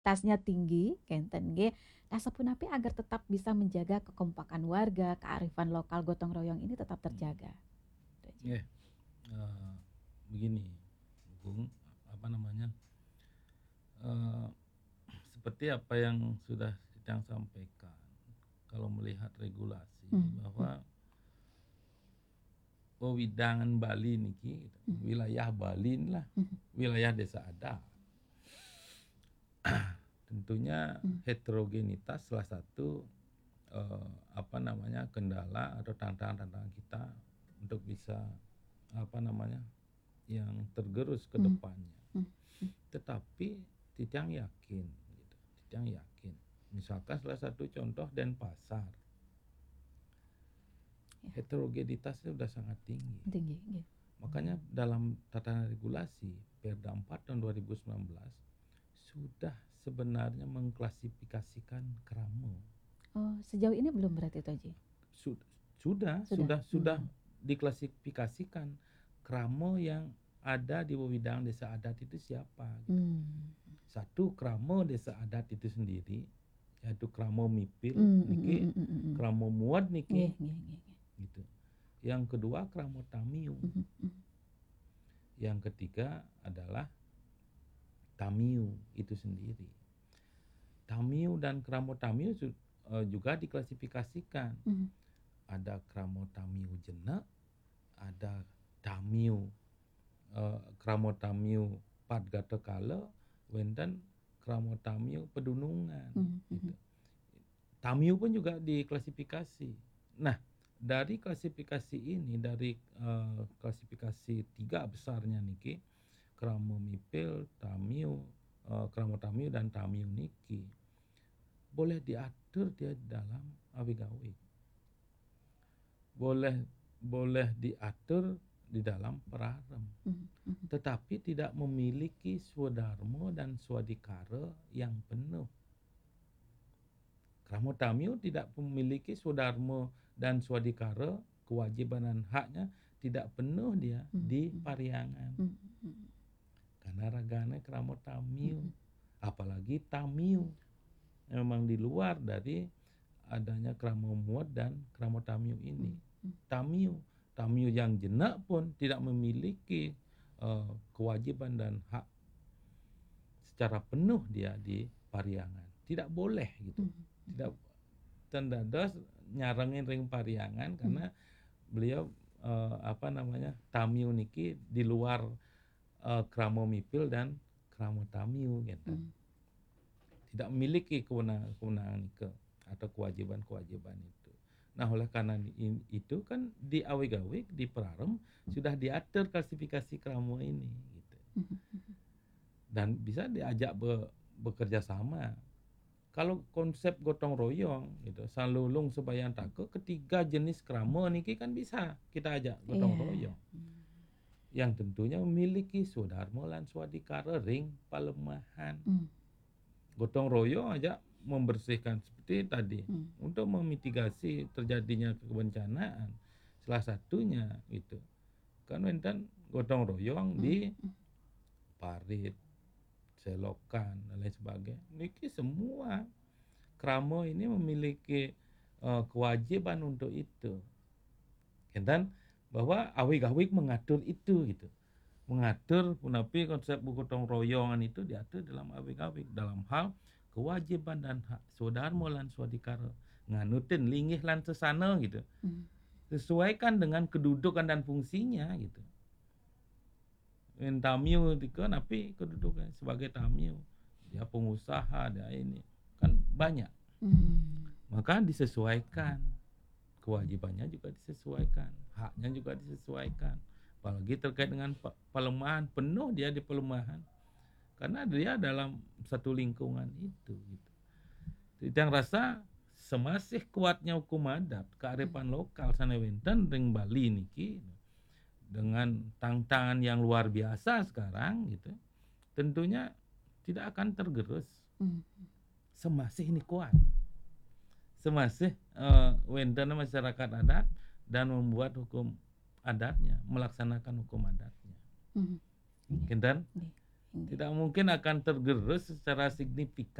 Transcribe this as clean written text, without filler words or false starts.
tasnya tinggi, kenten ge, sapunapi agar tetap bisa menjaga kekompakan warga, kearifan lokal gotong royong ini tetap terjaga. Ya, eh, begini, Bung, apa namanya? eh, Seperti apa yang sudah Sidang sampaikan, kalau melihat regulasi bahwa wewidangan Bali niki, wilayah Bali lah, wilayah desa adat. Tentunya heterogenitas salah satu apa namanya kendala atau tantangan-tantangan kita untuk bisa apa namanya yang tergerus ke depannya. Tetapi tidak yakin gitu. Tidak yakin. Misalkan salah satu contoh Denpasar. Heterogenitasnya sudah sangat tinggi. Tinggi. Makanya dalam tatanan regulasi Perda 4 tahun 2019 sudah sebenarnya mengklasifikasikan Kramo. Oh, sejauh ini belum berarti Toji? Sudah diklasifikasikan Kramo yang ada di wewidangan desa adat itu siapa. Satu, Kramo desa adat itu sendiri, yaitu Kramo Mipil niki, Kramo Muad niki, gitu. Yang kedua Kramo Tamiu. Yang ketiga adalah Tamiu itu sendiri. Tamiu dan Kramo Tamiu juga diklasifikasikan. Ada Kramo Tamiu Jenak, ada Tamiu Kramo Tamiu Padgatekala, wenten Kramo Tamiu Pedunungan. Gitu. Tamiu pun juga diklasifikasi. Nah, dari klasifikasi ini, dari klasifikasi 3 besarnya niki, Kramo Mipil, Tamiu, Kramo Tamiu dan Tamiu niki, boleh diatur dia dalam awig-awig. Boleh diatur di dalam perarem. Tetapi tidak memiliki swadharma dan swadikara yang penuh. Kramo Tamiu tidak memiliki swadharma dan swadikara, kewajiban dan haknya tidak penuh dia di Pariangan. Karena ragane Kramo Tamiu, apalagi Tamiu memang di luar dari adanya Kramo Muad dan Kramo Tamiu ini. Tamiu yang jenak pun tidak memiliki kewajiban dan hak secara penuh dia di Pariangan. Tidak boleh gitu. Tidak tendados nyarengin ring Pariangan karena beliau apa namanya Tamiu niki di luar Kramo Mipil dan Kramo Tamiu gitu. Tidak memiliki kewenangan itu atau kewajiban itu. Nah, oleh karena itu kan di awig-awig di perarem sudah diatur klasifikasi Kramo ini gitu. Dan bisa diajak bekerja sama. Kalau konsep gotong royong gitu, salulung sebayang take, ketiga jenis Kramo niki kan bisa kita ajak gotong royong. Yang tentunya memiliki swadharma lan swadikara ring palemahan. Gotong royong aja membersihkan seperti tadi untuk memitigasi terjadinya kebencanaan. Salah satunya itu kan wenten gotong royong di parit, selokan dan lain sebagainya. Niki semua Kramo ini memiliki kewajiban untuk itu. Dan bahwa awig-awig mengatur itu gitu. Mengatur punapi konsep gotong royongan itu diatur dalam awig-awig dalam hal kewajiban dan hak swadharma lan swadikara, nganutin linggih lan sesana gitu. Sesuaikan dengan kedudukan dan fungsinya gitu. Tamiu itu kan tapi kedudukan sebagai Tamiu, dia pengusaha, dia ini kan banyak. Maka disesuaikan, kewajibannya juga disesuaikan, haknya juga disesuaikan. Apalagi terkait dengan pelemahan, penuh dia di pelemahan karena dia dalam satu lingkungan itu gitu. Yang rasa semasih kuatnya hukum adat, kearifan lokal sanewenten ring Bali niki dengan tantangan yang luar biasa sekarang gitu, tentunya tidak akan tergerus. Semasih ini kuat, semasih wenten masyarakat adat dan membuat hukum adatnya, melaksanakan hukum adatnya. Kinten Inggih. Tidak mungkin akan tergerus secara signifikan